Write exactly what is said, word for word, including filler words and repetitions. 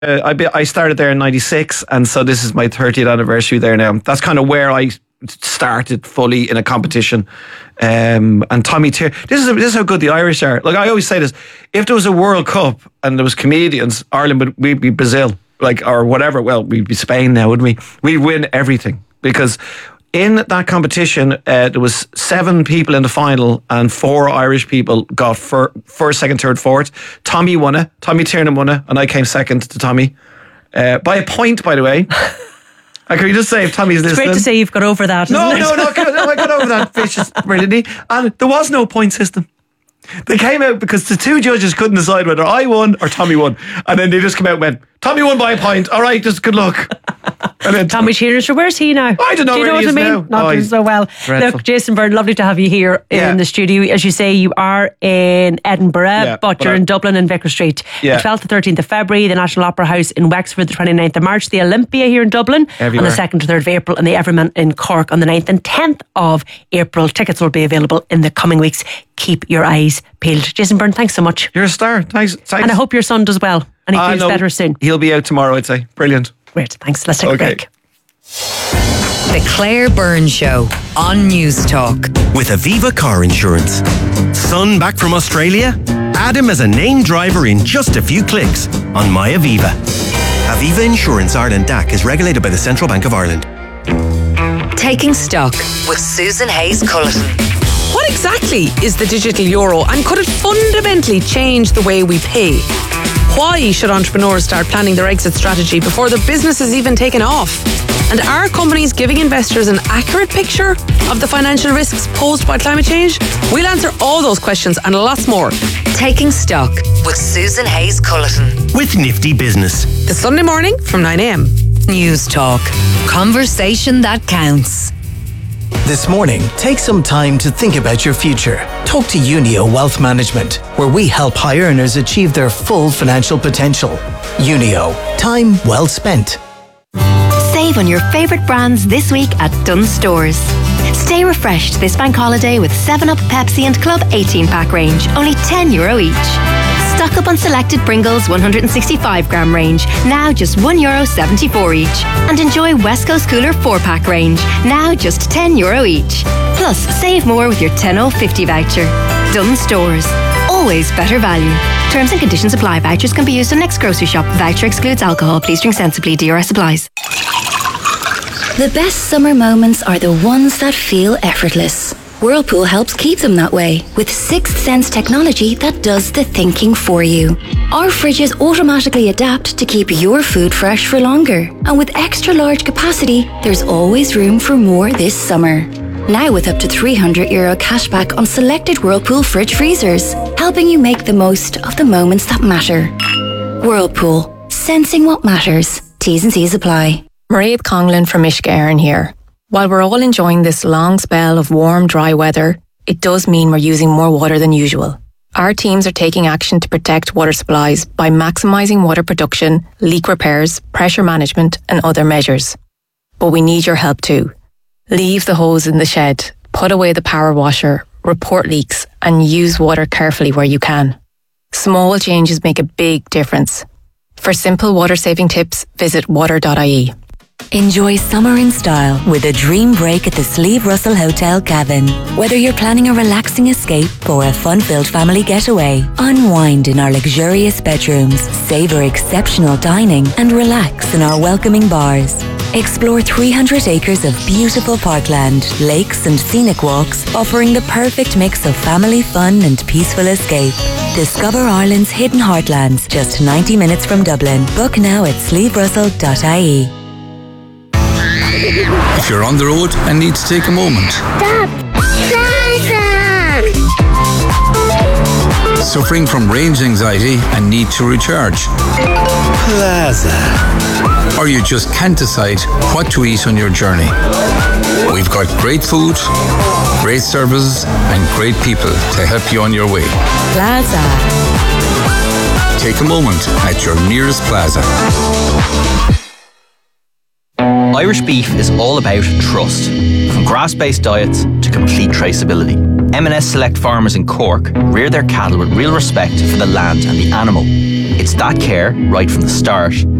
Uh, I be, I started there in ninety-six, and so this is my thirtieth anniversary there now. That's kind of where I started fully in a competition. Um, and Tommy Tierney, this is this is how good the Irish are. Like I always say this: if there was a World Cup and there was comedians, Ireland would we'd be Brazil, like or whatever. Well, we'd be Spain now, wouldn't we? We'd win everything because in that competition, uh, there was seven people in the final and four Irish people got fir- first, second, third, fourth. Tommy won it. Tommy Tiernan won it. And I came second to Tommy. Uh, by a point, by the way. And can you just say if Tommy's listening? It's great to say you've got over that, isn't no, it? No, no, no. I got over that vicious brilliantly. And there was no point system. They came out because the two judges couldn't decide whether I won or Tommy won. And then they just came out and went, Tommy won by a point. All right, just good luck. And then Tommy Tiernan, sure, where's he now? I don't know Do you where know he what is I mean? now. Not Oh, doing so well. dreadful. Look, Jason Byrne, lovely to have you here Yeah. in the studio. As you say, you are in Edinburgh, Yeah, but, but you're I- in Dublin and Vicar Street. Yeah. The twelfth to thirteenth of February, the National Opera House in Wexford, the twenty-ninth of March, the Olympia here in Dublin Everywhere. on the second to third of April, and the Everman in Cork on the ninth and tenth of April. Tickets will be available in the coming weeks. Keep your eyes peeled. Jason Byrne, thanks so much. You're a star. Thanks. Thanks. And I hope your son does well and he Uh, feels no, better soon. He'll be out tomorrow, I'd say. Brilliant. Great, thanks. Let's take Okay. a break. The Claire Byrne Show on News Talk. With Aviva Car Insurance. Son back from Australia? Add him as a named driver in just a few clicks on MyAviva. Aviva Insurance Ireland D A C is regulated by the Central Bank of Ireland. Taking Stock with Susan Hayes Culleton. What exactly is the digital euro, and could it fundamentally change the way we pay? Why should entrepreneurs start planning their exit strategy before their business is even taken off? And are companies giving investors an accurate picture of the financial risks posed by climate change? We'll answer all those questions and lots more. Taking Stock with Susan Hayes Culleton. With Nifty Business. The Sunday morning from nine a.m. News Talk. Conversation that counts. This morning, take some time to think about your future. Talk to Unio Wealth Management, where we help high earners achieve their full financial potential. Unio, time well spent. Save on your favourite brands this week at Dunnes Stores. Stay refreshed this bank holiday with seven up, Pepsi and Club eighteen pack range, only ten euro each. Stock up on selected Pringles one hundred sixty-five gram range, now just one euro seventy-four each. And enjoy West Coast Cooler four pack range, now just ten euro each. Plus, save more with your ten oh fifty voucher. Dunnes Stores. Always better value. Terms and conditions apply. Vouchers can be used on next grocery shop. Voucher excludes alcohol. Please drink sensibly. D R S applies. The best summer moments are the ones that feel effortless. Whirlpool helps keep them that way with Sixth Sense technology that does the thinking for you. Our fridges automatically adapt to keep your food fresh for longer. And with extra large capacity, there's always room for more this summer. Now with up to three hundred euro cashback on selected Whirlpool fridge freezers, helping you make the most of the moments that matter. Whirlpool, sensing what matters. T's and C's apply. Mairead Conlon from Ishgarin here. While we're all enjoying this long spell of warm, dry weather, it does mean we're using more water than usual. Our teams are taking action to protect water supplies by maximising water production, leak repairs, pressure management and other measures. But we need your help too. Leave the hose in the shed, put away the power washer, report leaks and use water carefully where you can. Small changes make a big difference. For simple water saving tips, visit water dot I E. Enjoy summer in style with a dream break at the Sleeve Russell Hotel Cavan. Whether you're planning a relaxing escape or a fun-filled family getaway, unwind in our luxurious bedrooms, savour exceptional dining and relax in our welcoming bars. Explore three hundred acres of beautiful parkland, lakes and scenic walks, offering the perfect mix of family fun and peaceful escape. Discover Ireland's hidden heartlands, just ninety minutes from Dublin. Book now at sleeve russell dot I E. If you're on the road and need to take a moment. Stop! Plaza! Suffering from range anxiety and need to recharge. Plaza. Or you just can't decide what to eat on your journey. We've got great food, great service and great people to help you on your way. Plaza. Take a moment at your nearest Plaza. Irish beef is all about trust. From grass-based diets to complete traceability. M and S Select Farmers in Cork rear their cattle with real respect for the land and the animal. It's that care, right from the start,